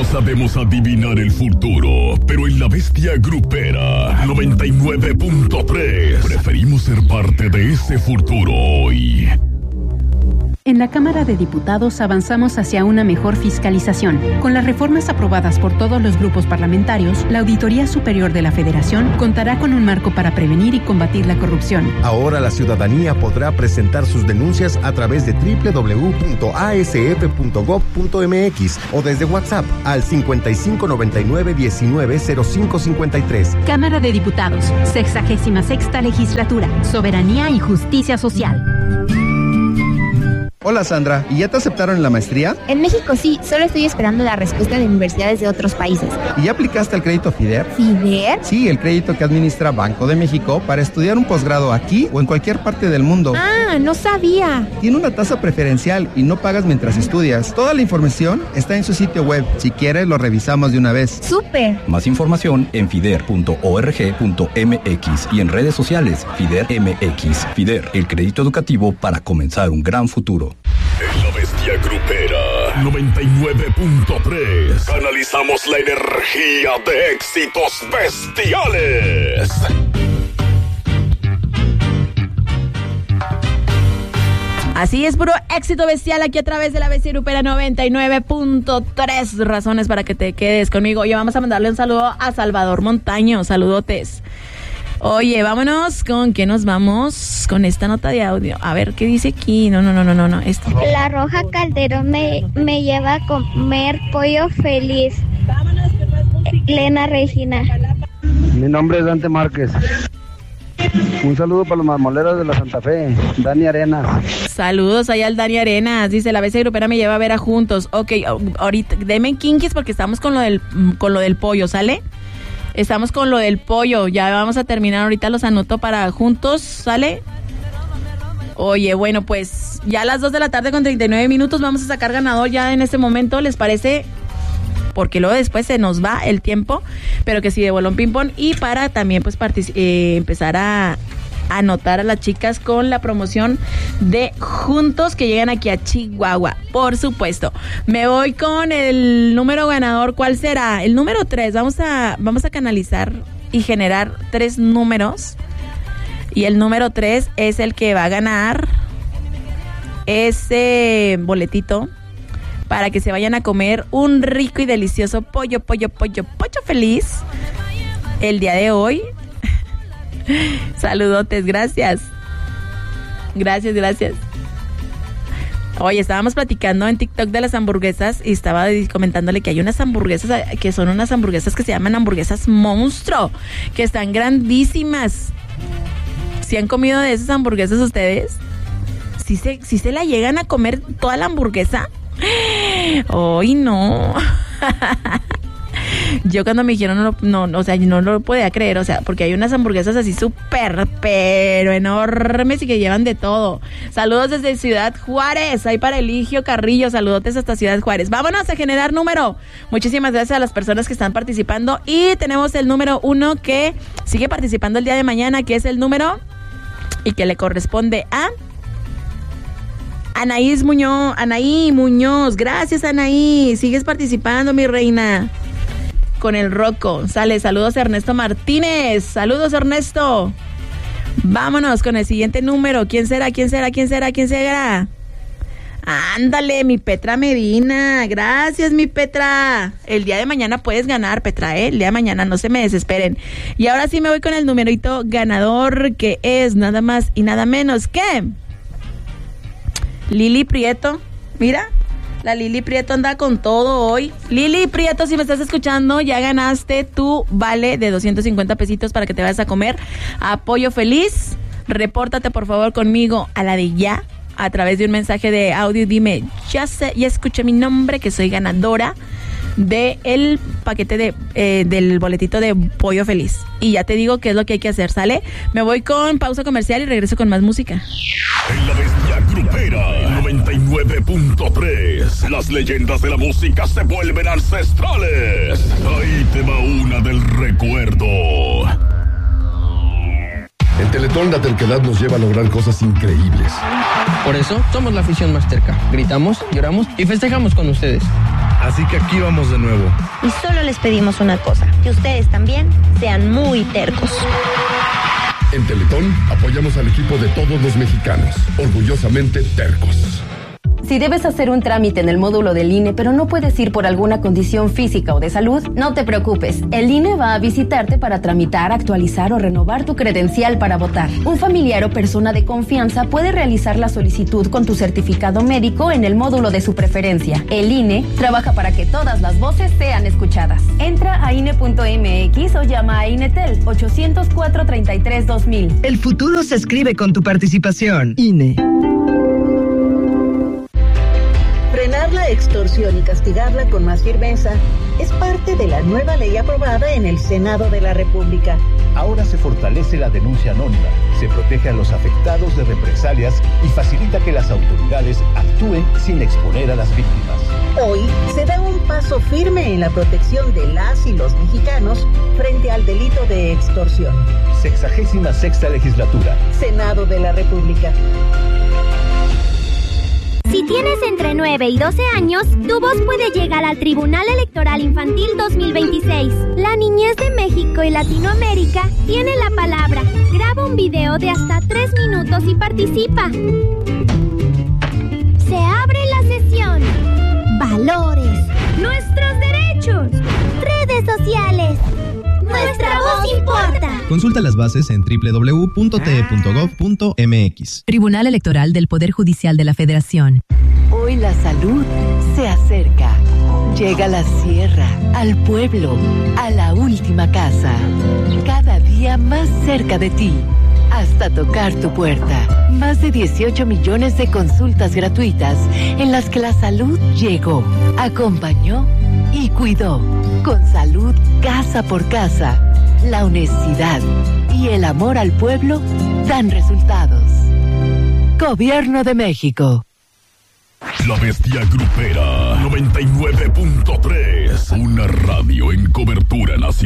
No sabemos adivinar el futuro, pero en la Bestia Grupera 99.3 preferimos ser parte de ese futuro hoy. En la Cámara de Diputados avanzamos hacia una mejor fiscalización. Con las reformas aprobadas por todos los grupos parlamentarios, la Auditoría Superior de la Federación contará con un marco para prevenir y combatir la corrupción. Ahora la ciudadanía podrá presentar sus denuncias a través de www.asf.gov.mx o desde WhatsApp al 5599-190553. Cámara de Diputados, 66ª Legislatura, Soberanía y Justicia Social. Hola Sandra, ¿y ya te aceptaron en la maestría? En México sí, solo estoy esperando la respuesta de universidades de otros países. ¿Y ya aplicaste el crédito FIDER? ¿FIDER? Sí, el crédito que administra Banco de México para estudiar un posgrado aquí o en cualquier parte del mundo. Ah, no sabía. Tiene una tasa preferencial y no pagas mientras estudias. Toda la información está en su sitio web. Si quieres, lo revisamos de una vez. ¡Súper! Más información en fider.org.mx y en redes sociales FIDER MX. FIDER, el crédito educativo para comenzar un gran futuro. En la Bestia Grupera 99.3 canalizamos la energía de éxitos bestiales. Así es, puro éxito bestial aquí a través de la Bestia Grupera 99.3. Razones para que te quedes conmigo. Oye, vamos a mandarle un saludo a Salvador Montaño. Saludotes. Oye, vámonos, ¿con qué nos vamos? Con esta nota de audio. A ver, ¿qué dice aquí? No. Esto. La Roja Calderón me lleva a comer pollo feliz. Lena Regina. Mi nombre es Dante Márquez. Un saludo para los marmoleros de la Santa Fe, Dani Arenas. Saludos allá al Dani Arenas. Dice, la Bestia Grupera me lleva a ver a Juntos. Ok, ahorita, denme kinkis porque estamos con lo del pollo, ¿sale? Estamos con lo del pollo, ya vamos a terminar, ahorita los anoto para Juntos, ¿sale? Oye, bueno, pues ya a las 2 de la tarde con 39 minutos vamos a sacar ganador ya en este momento, ¿les parece? Porque luego después se nos va el tiempo, pero que sí de bolón ping pong y para también pues empezar a anotar a las chicas con la promoción de Juntos que llegan aquí a Chihuahua, por supuesto. Me voy con el número ganador. ¿Cuál será? El número 3. Vamos a canalizar y generar 3 números. Y el número 3 es el que va a ganar ese boletito para que se vayan a comer un rico y delicioso pollo feliz el día de hoy. Saludotes, gracias. Oye, estábamos platicando en TikTok de las hamburguesas y estaba comentándole que hay unas hamburguesas que son unas hamburguesas que se llaman hamburguesas monstruo, que están grandísimas. ¿Sí han comido de esas hamburguesas ustedes? ¿Sí se la llegan a comer toda la hamburguesa? ¡Ay, no! Yo cuando me dijeron no lo podía creer, o sea, porque hay unas hamburguesas así súper, pero enormes y que llevan de todo. Saludos desde Ciudad Juárez, ahí para Eligio Carrillo, saludotes hasta Ciudad Juárez. Vámonos a generar número. Muchísimas gracias a las personas que están participando y tenemos el número 1 que sigue participando el día de mañana, que es el número y que le corresponde a Anaí Muñoz. Gracias, Anaí, sigues participando, mi reina. Con el Rocco. Saludos a Ernesto Martínez. Saludos, Ernesto. Vámonos con el siguiente número. ¿Quién será? Ándale, mi Petra Medina. Gracias, mi Petra. El día de mañana puedes ganar, Petra, El día de mañana, no se me desesperen. Y ahora sí me voy con el numerito ganador, que es nada más y nada menos que Lili Prieto. Mira, la Lili Prieto anda con todo hoy. Lili Prieto, si me estás escuchando, ya ganaste tu vale de 250 pesitos para que te vayas a comer a Pollo Feliz. Repórtate por favor conmigo a la de ya, a través de un mensaje de audio. Dime, ya escuché mi nombre, que soy ganadora del paquete del boletito de Pollo Feliz. Y ya te digo qué es lo que hay que hacer, ¿sale? Me voy con pausa comercial y regreso con más música. En la Bestia Grupera 99.3, las leyendas de la música se vuelven ancestrales. Ahí te va una del recuerdo. En Teletón la terquedad nos lleva a lograr cosas increíbles. Por eso somos la afición más terca. Gritamos, lloramos y festejamos con ustedes. Así que aquí vamos de nuevo. Y solo les pedimos una cosa, que ustedes también sean muy tercos. En Teletón apoyamos al equipo de todos los mexicanos, orgullosamente tercos. Si debes hacer un trámite en el módulo del INE, pero no puedes ir por alguna condición física o de salud, no te preocupes. El INE va a visitarte para tramitar, actualizar o renovar tu credencial para votar. Un familiar o persona de confianza puede realizar la solicitud con tu certificado médico en el módulo de su preferencia. El INE trabaja para que todas las voces sean escuchadas. Entra a INE.mx o llama a INETEL 800-433-2000. El futuro se escribe con tu participación. INE. Frenar la extorsión y castigarla con más firmeza es parte de la nueva ley aprobada en el Senado de la República. Ahora se fortalece la denuncia anónima, se protege a los afectados de represalias y facilita que las autoridades actúen sin exponer a las víctimas. Hoy se da un paso firme en la protección de las y los mexicanos frente al delito de extorsión. 66ª legislatura. Senado de la República. Si tienes entre 9 y 12 años, tu voz puede llegar al Tribunal Electoral Infantil 2026. La niñez de México y Latinoamérica tiene la palabra. Graba un video de hasta 3 minutos y participa. Se abre la sesión. Valores. Nuestros derechos. Redes sociales. Nuestra voz importa. Consulta las bases en www.te.gov.mx. Tribunal Electoral del Poder Judicial de la Federación. Hoy la salud se acerca. Llega a la sierra, al pueblo, a la última casa. Cada día más cerca de ti, hasta tocar tu puerta. Más de 18 millones de consultas gratuitas en las que la salud llegó, acompañó y cuidó. Con salud casa por casa, la honestidad y el amor al pueblo dan resultados. Gobierno de México. La Bestia Grupera 99.3, una radio en cobertura nacional.